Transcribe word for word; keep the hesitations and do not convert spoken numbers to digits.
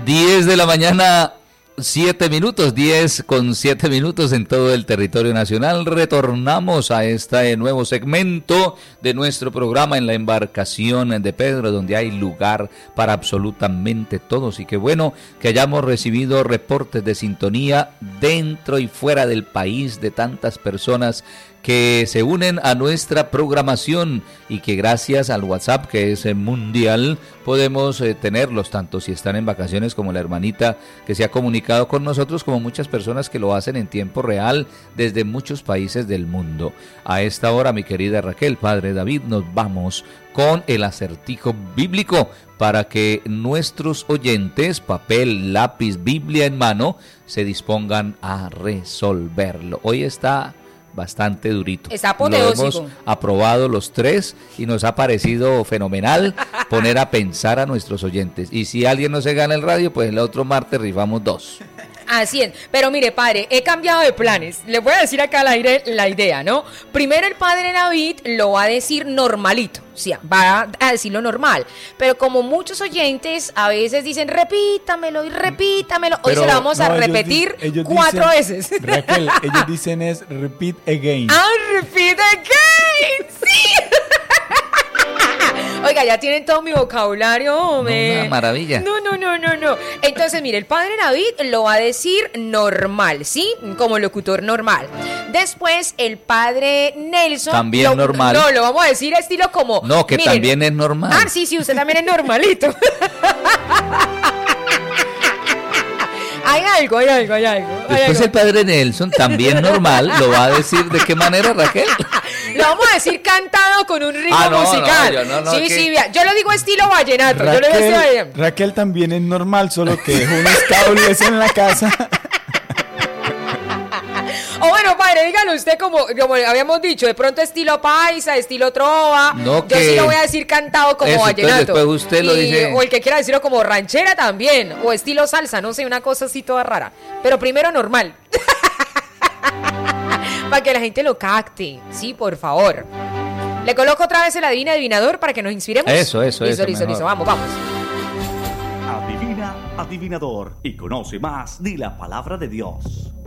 diez de la mañana, siete minutos, diez con siete minutos en todo el territorio nacional. Retornamos a este nuevo segmento de nuestro programa en la embarcación de Pedro, donde hay lugar para absolutamente todos. Y qué bueno que hayamos recibido reportes de sintonía dentro y fuera del país de tantas personas que se unen a nuestra programación y que gracias al WhatsApp, que es mundial, podemos eh, tenerlos tanto si están en vacaciones, como la hermanita que se ha comunicado con nosotros, como muchas personas que lo hacen en tiempo real desde muchos países del mundo. A esta hora, mi querida Raquel, padre David, nos vamos con el acertijo bíblico para que nuestros oyentes, papel, lápiz, Biblia en mano, se dispongan a resolverlo. Hoy está bastante durito. Está apoteósico. Lo hemos aprobado los tres y nos ha parecido fenomenal poner a pensar a nuestros oyentes. Y si alguien no se gana el radio, pues el otro martes rifamos dos. Así es, pero mire, padre, he cambiado de planes. Le voy a decir acá al aire la idea, ¿no? Primero el padre David lo va a decir normalito, o sea, va a decirlo normal. Pero como muchos oyentes a veces dicen repítamelo y repítamelo, hoy pero, se lo vamos no, a repetir ellos cuatro dicen, veces. Raquel, ellos dicen es repeat again. Ah, repeat again, sí. Oiga, ya tienen todo mi vocabulario, hombre. No, una maravilla. No, no, no, no, no. Entonces, mire, el padre David lo va a decir normal, ¿sí? Como locutor normal. Después, el padre Nelson... También lo, normal. No, lo vamos a decir estilo como... No, que miren, también es normal. Ah, sí, sí, usted también es normalito. Hay algo, hay algo, hay algo. Hay Después algo. el padre Nelson, también normal, lo va a decir ¿de qué manera, Raquel? Lo vamos a decir cantado con un ritmo Ah, no, musical. no, yo no, no, sí, que... sí, vea. Yo lo digo estilo vallenato. Yo lo digo estilo Raquel, vallenato. Raquel también es normal, solo que dejó unos cables en la casa. O bueno, padre, dígalo usted como, como habíamos dicho, de pronto estilo paisa, estilo trova. No, yo que... sí lo voy a decir cantado como Eso, vallenato. después usted lo y, dice. O el que quiera decirlo como ranchera también, o estilo salsa, no sé, una cosa así toda rara. Pero primero normal. Para que la gente lo capte, sí, por favor. Le coloco otra vez el adivina adivinador para que nos inspiremos. Eso, eso, listo, eso. Listo, listo, listo, vamos, vamos. Adivina, adivinador, y conoce más de la palabra de Dios.